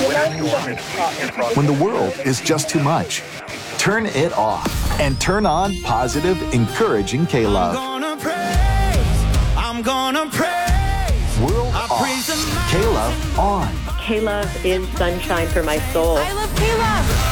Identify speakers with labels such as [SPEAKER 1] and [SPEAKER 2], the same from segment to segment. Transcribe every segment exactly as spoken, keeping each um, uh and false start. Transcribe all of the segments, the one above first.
[SPEAKER 1] When the world is just too much, turn it off and turn on positive, encouraging K-Love.
[SPEAKER 2] I'm gonna praise, I'm gonna praise.
[SPEAKER 1] World
[SPEAKER 2] I
[SPEAKER 1] off,
[SPEAKER 2] praise the
[SPEAKER 1] K-Love on.
[SPEAKER 3] K-Love is sunshine for my soul.
[SPEAKER 4] I love K-Love.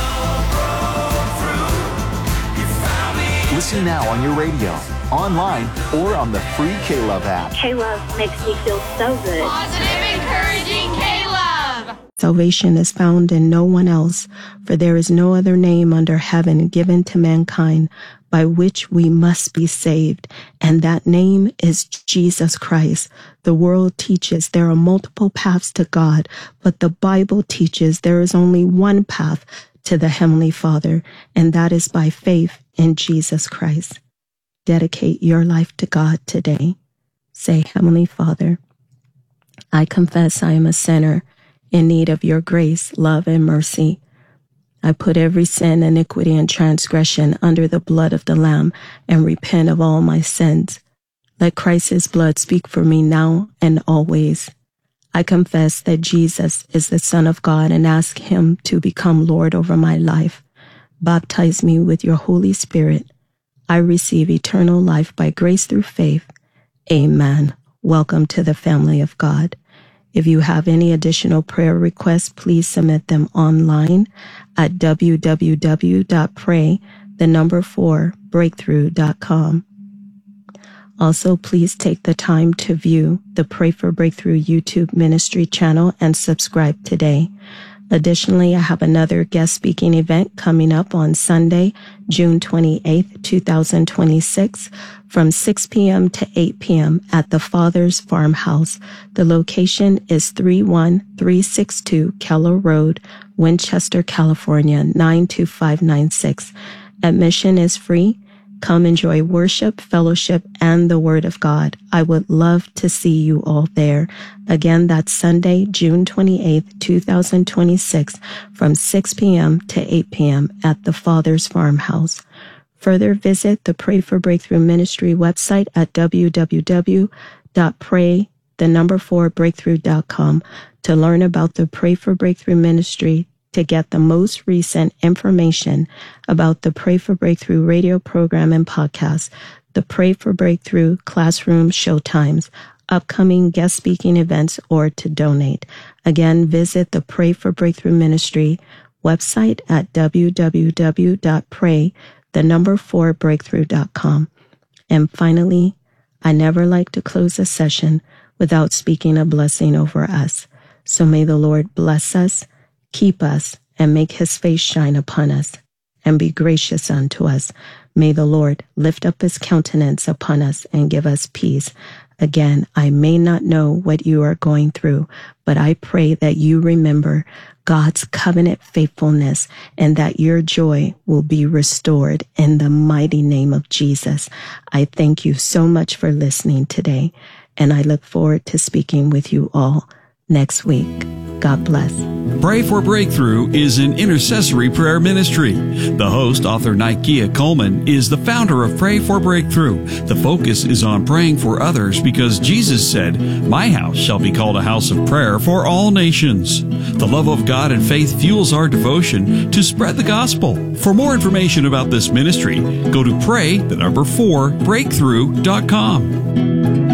[SPEAKER 1] Listen now on your radio, online, or on the free K-Love app.
[SPEAKER 5] K-Love makes me feel so good.
[SPEAKER 4] Positive, encouraging K-Love.
[SPEAKER 6] Salvation is found in no one else, for there is no other name under heaven given to mankind by which we must be saved, and that name is Jesus Christ. The world teaches there are multiple paths to God, but the Bible teaches there is only one path to the Heavenly Father, and that is by faith in Jesus Christ. Dedicate your life to God today. Say, Heavenly Father, I confess I am a sinner in need of your grace, love, and mercy. I put every sin, iniquity, and transgression under the blood of the Lamb and repent of all my sins. Let Christ's blood speak for me now and always. I confess that Jesus is the Son of God and ask him to become Lord over my life. Baptize me with your Holy Spirit. I receive eternal life by grace through faith. Amen. Welcome to the family of God. If you have any additional prayer requests, please submit them online at w w w dot pray the number four breakthrough dot com. Also, please take the time to view the Pray for Breakthrough YouTube ministry channel and subscribe today. Additionally, I have another guest speaking event coming up on Sunday, June twenty-eighth, twenty twenty-six, from six p.m. to eight p.m. at the Father's Farmhouse. The location is three one three six two Keller Road, Winchester, California, nine two five nine six. Admission is free. Come enjoy worship, fellowship, and the Word of God. I would love to see you all there. Again, that's Sunday, June twenty-eighth, twenty twenty-six, from six p.m. to eight p.m. at the Father's Farmhouse. Further, visit the Pray for Breakthrough Ministry website at w w w dot pray the number four breakthrough dot com to learn about the Pray for Breakthrough Ministry, to get the most recent information about the Pray for Breakthrough radio program and podcast, the Pray for Breakthrough classroom showtimes, upcoming guest speaking events, or to donate. Again, visit the Pray for Breakthrough Ministry website at w w w dot pray the number four breakthrough dot com. And finally, I never like to close a session without speaking a blessing over us. So may the Lord bless us, keep us, and make his face shine upon us, and be gracious unto us. May the Lord lift up his countenance upon us and give us peace. Again, I may not know what you are going through, but I pray that you remember God's covenant faithfulness and that your joy will be restored in the mighty name of Jesus. I thank you so much for listening today, and I look forward to speaking with you all next week. God bless.
[SPEAKER 7] Pray for Breakthrough is an intercessory prayer ministry. The host, author Nikia Coleman, is the founder of Pray for Breakthrough. The focus is on praying for others because Jesus said, "My house shall be called a house of prayer for all nations." The love of God and faith fuels our devotion to spread the gospel. For more information about this ministry, go to pray the number four breakthrough dot com.